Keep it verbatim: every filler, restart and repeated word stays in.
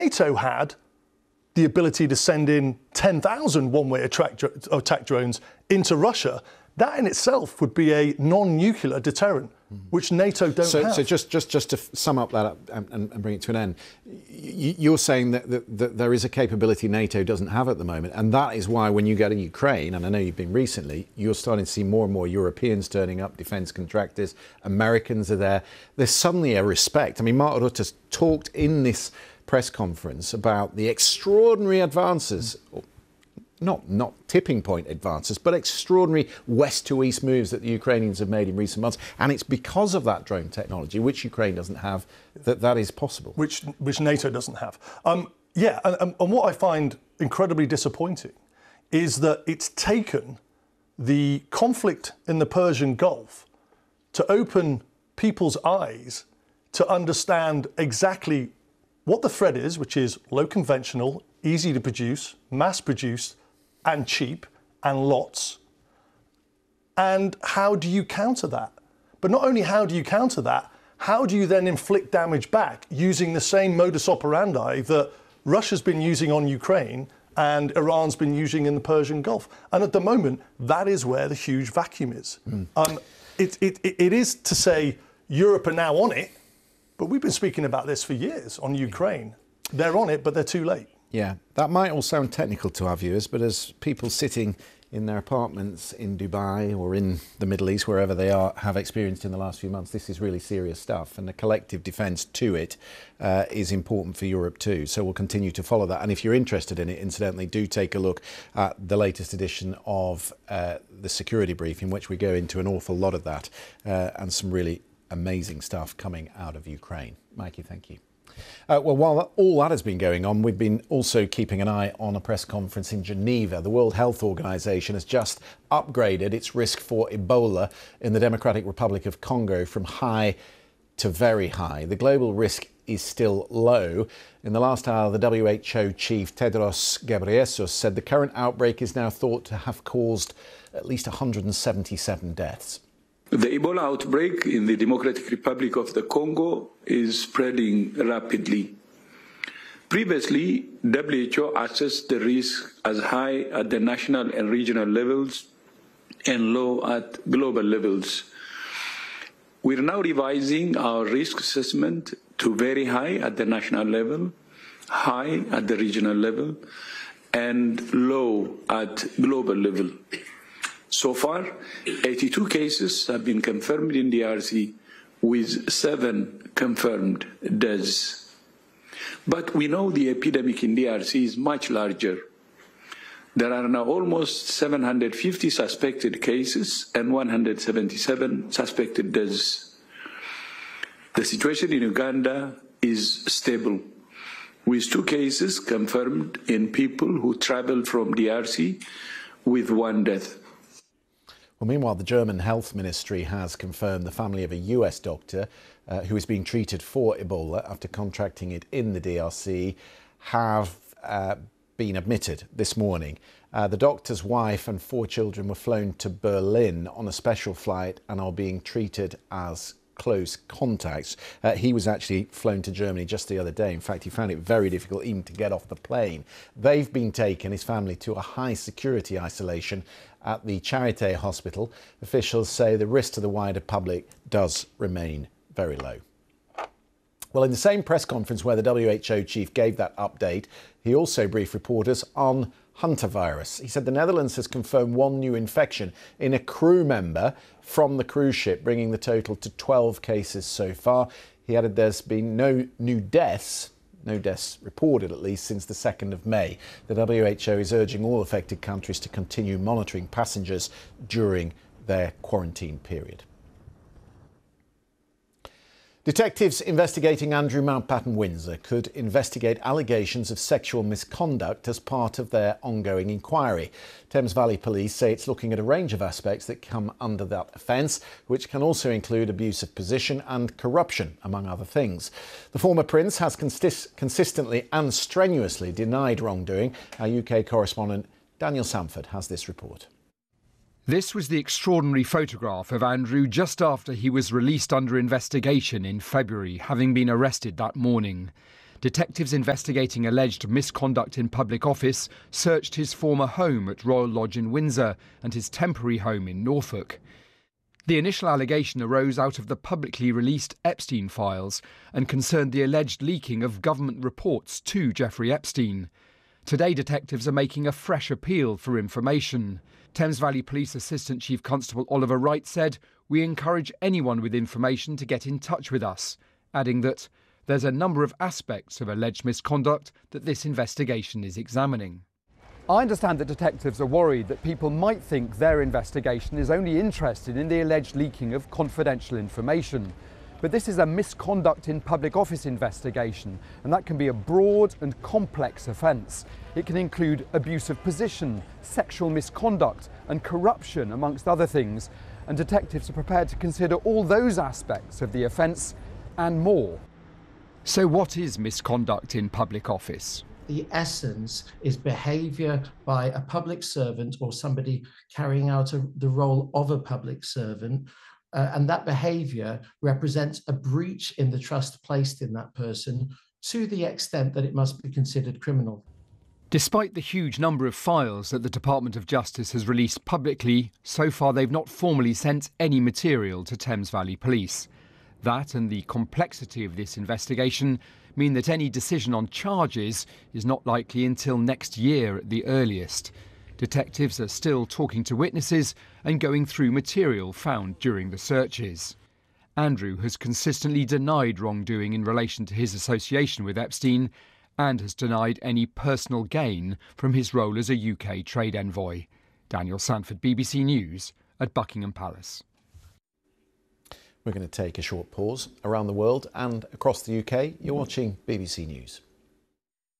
NATO had the ability to send in ten thousand one-way attack, attack drones into Russia. That in itself would be a non-nuclear deterrent, which NATO don't so, have. So just, just, just to sum up that up and, and bring it to an end, you're saying that, that, that there is a capability NATO doesn't have at the moment, and that is why when you go to Ukraine, and I know you've been recently, you're starting to see more and more Europeans turning up, defence contractors, Americans are there. There's suddenly a respect. I mean, Mark Rutte's talked in this press conference about the extraordinary advances, mm. Not, not tipping point advances, but extraordinary west to east moves that the Ukrainians have made in recent months. And it's because of that drone technology, which Ukraine doesn't have, that that is possible. Which, which NATO doesn't have. Um, yeah, and, and what I find incredibly disappointing is that it's taken the conflict in the Persian Gulf to open people's eyes to understand exactly what the threat is, which is low conventional, easy to produce, mass produced, and cheap, and lots. And how do you counter that? But not only how do you counter that, how do you then inflict damage back using the same modus operandi that Russia's been using on Ukraine and Iran's been using in the Persian Gulf? And at the moment, that is where the huge vacuum is. Mm. Um, it, it, it is to say Europe are now on it, but we've been speaking about this for years on Ukraine. They're on it, but they're too late. Yeah, that might all sound technical to our viewers, but as people sitting in their apartments in Dubai or in the Middle East, wherever they are, have experienced in the last few months, this is really serious stuff. And the collective defence to it uh, is important for Europe too. So we'll continue to follow that. And if you're interested in it, incidentally, do take a look at the latest edition of uh, the Security Brief, in which we go into an awful lot of that uh, and some really amazing stuff coming out of Ukraine. Mikey, thank you. Uh, well, while that, all that has been going on, we've been also keeping an eye on a press conference in Geneva. The World Health Organization has just upgraded its risk for Ebola in the Democratic Republic of Congo from high to very high. The global risk is still low. In the last hour, the W H O chief Tedros Ghebreyesus said the current outbreak is now thought to have caused at least one hundred seventy-seven deaths. The Ebola outbreak in the Democratic Republic of the Congo is spreading rapidly. Previously, W H O assessed the risk as high at the national and regional levels and low at global levels. We're now revising our risk assessment to very high at the national level, high at the regional level, and low at global level. So far, eighty-two cases have been confirmed in D R C, with seven confirmed deaths. But we know the epidemic in D R C is much larger. There are now almost seven hundred fifty suspected cases and one hundred seventy-seven suspected deaths. The situation in Uganda is stable, with two cases confirmed in people who traveled from D R C, with one death. Well, meanwhile, the German Health Ministry has confirmed the family of a U S doctor uh, who is being treated for Ebola after contracting it in the D R C have uh, been admitted this morning. Uh, the doctor's wife and four children were flown to Berlin on a special flight and are being treated as close contacts. Uh, he was actually flown to Germany just the other day. In fact, he found it very difficult even to get off the plane. They've been taken, his family, to a high security isolation at the Charité hospital. Officials say the risk to the wider public does remain very low. Well, in the same press conference where the W H O chief gave that update, he also briefed reporters on hantavirus. He said the Netherlands has confirmed one new infection in a crew member from the cruise ship, bringing the total to twelve cases so far. He added there's been no new deaths, no deaths reported at least, since the second of May. The W H O is urging all affected countries to continue monitoring passengers during their quarantine period. Detectives investigating Andrew Mountbatten Windsor could investigate allegations of sexual misconduct as part of their ongoing inquiry. Thames Valley Police say it's looking at a range of aspects that come under that offence, which can also include abuse of position and corruption, among other things. The former Prince has consist- consistently and strenuously denied wrongdoing. Our U K correspondent Daniel Samford has this report. This was the extraordinary photograph of Andrew just after he was released under investigation in February, having been arrested that morning. Detectives investigating alleged misconduct in public office searched his former home at Royal Lodge in Windsor and his temporary home in Norfolk. The initial allegation arose out of the publicly released Epstein files and concerned the alleged leaking of government reports to Jeffrey Epstein. Today, detectives are making a fresh appeal for information. Thames Valley Police Assistant Chief Constable Oliver Wright said, "We encourage anyone with information to get in touch with us," adding that there's a number of aspects of alleged misconduct that this investigation is examining. I understand that detectives are worried that people might think their investigation is only interested in the alleged leaking of confidential information. But this is a misconduct in public office investigation, and that can be a broad and complex offence. It can include abuse of position, sexual misconduct and corruption, amongst other things, and detectives are prepared to consider all those aspects of the offence and more. So what is misconduct in public office? The essence is behaviour by a public servant or somebody carrying out a, the role of a public servant, uh, and that behaviour represents a breach in the trust placed in that person to the extent that it must be considered criminal. Despite the huge number of files that the Department of Justice has released publicly, so far they've not formally sent any material to Thames Valley Police. That and the complexity of this investigation mean that any decision on charges is not likely until next year at the earliest. Detectives are still talking to witnesses and going through material found during the searches. Andrew has consistently denied wrongdoing in relation to his association with Epstein and has denied any personal gain from his role as a U K trade envoy. Daniel Sanford, B B C News at Buckingham Palace. We're going to take a short pause. Around the world and across the U K, you're watching B B C News.